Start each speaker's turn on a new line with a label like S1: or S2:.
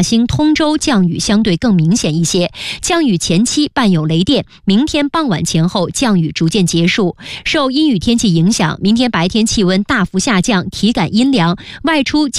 S1: 大兴、通州降雨相对更明显一些，降雨前期伴有雷电，明天傍晚前后降雨逐渐结束。受阴雨天气影响，明天白天气温大幅下降，体感阴凉，外出